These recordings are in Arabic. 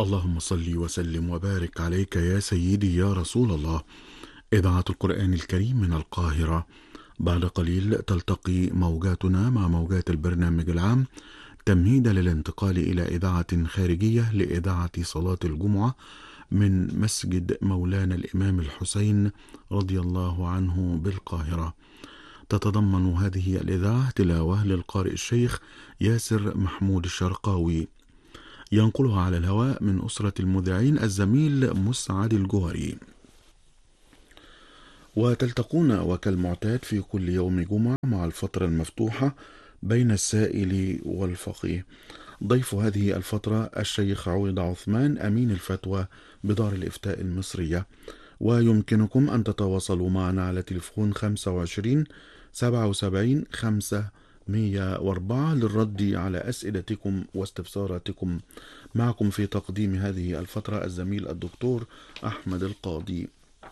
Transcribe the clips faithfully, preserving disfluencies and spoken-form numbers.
اللهم صل وسلم وبارك عليك يا سيدي يا رسول الله. إذاعة القرآن الكريم من القاهرة. بعد قليل تلتقي موجاتنا مع موجات البرنامج العام تمهيدا للانتقال إلى إذاعة خارجية لإذاعة صلاة الجمعة من مسجد مولانا الإمام الحسين رضي الله عنه بالقاهرة. تتضمن هذه الإذاعة تلاوة للقارئ الشيخ ياسر محمود الشرقاوي، ينقلها على الهواء من أسرة المذيعين الزميل مسعد الجوهري. وتلتقون وكالمعتاد في كل يوم جمعة مع الفترة المفتوحة بين السائل والفقيه. ضيف هذه الفترة الشيخ عويض عثمان أمين الفتوى بدار الإفتاء المصرية. ويمكنكم أن تتواصلوا معنا على تليفون خمسة وعشرين سبعة وسبعين خمسمائة وأربعة للرد على أسئلتكم واستفساراتكم. معكم في تقديم هذه الفترة الزميل الدكتور أحمد القاضي.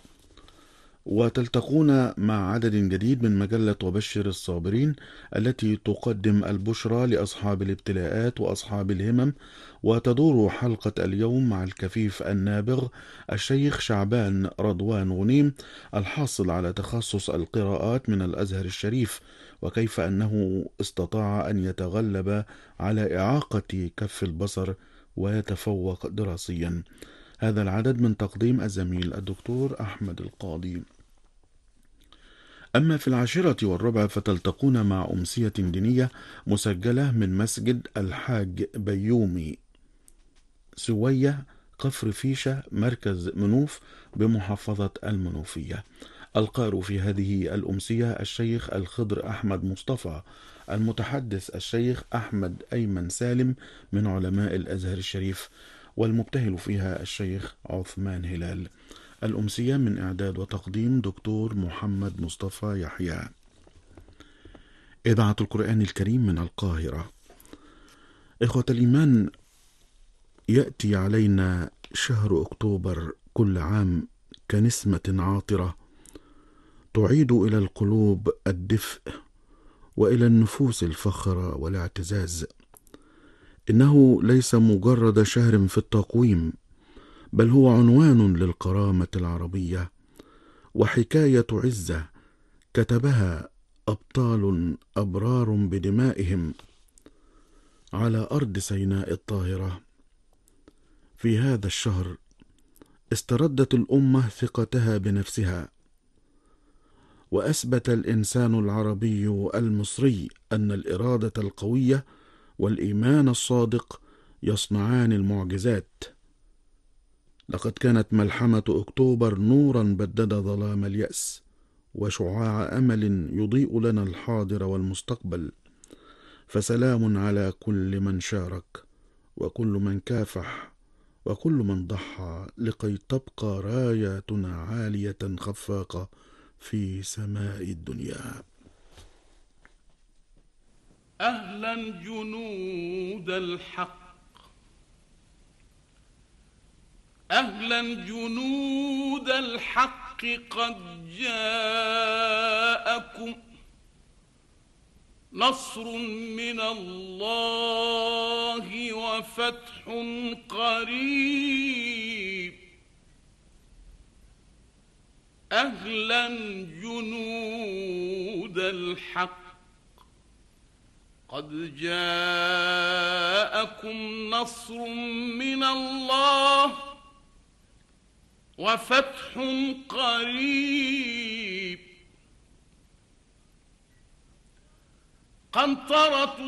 وتلتقون مع عدد جديد من مجلة وبشر الصابرين التي تقدم البشرى لأصحاب الابتلاءات وأصحاب الهمم. وتدور حلقة اليوم مع الكفيف النابغ الشيخ شعبان رضوان غنيم الحاصل على تخصص القراءات من الأزهر الشريف، وكيف أنه استطاع أن يتغلب على إعاقة كف البصر ويتفوق دراسيا. هذا العدد من تقديم الزميل الدكتور أحمد القاضي. أما في العاشرة والربع فتلتقون مع أمسية دينية مسجلة من مسجد الحاج بيومي سوية كفر فيشة مركز منوف بمحافظة المنوفية. القارئ في هذه الأمسية الشيخ الخضر أحمد مصطفى، المتحدث الشيخ أحمد أيمن سالم من علماء الأزهر الشريف، والمبتهل فيها الشيخ عثمان هلال. الأمسية من إعداد وتقديم دكتور محمد مصطفى يحيى. إذاعة القرآن الكريم من القاهرة. إخوة الإيمان، يأتي علينا شهر أكتوبر كل عام كنسمة عاطرة تعيد إلى القلوب الدفء وإلى النفوس الفخر والاعتزاز. إنه ليس مجرد شهر في التقويم، بل هو عنوان للكرامة العربية وحكاية عزة كتبها أبطال أبرار بدمائهم على أرض سيناء الطاهرة. في هذا الشهر استردت الأمة ثقتها بنفسها، وأثبت الإنسان العربي المصري أن الإرادة القوية والإيمان الصادق يصنعان المعجزات. لقد كانت ملحمة أكتوبر نورا بدد ظلام اليأس، وشعاع أمل يضيء لنا الحاضر والمستقبل. فسلام على كل من شارك، وكل من كافح، وكل من ضحى لكي تبقى راياتنا عالية خفاقة في سماء الدنيا. أهلا جنود الحق، أهلا جنود الحق، قد جاءكم نصر من الله وفتح قريب. أهلا جنود الحق، قد جاءكم نصر من الله وفتح قريب. قنطرة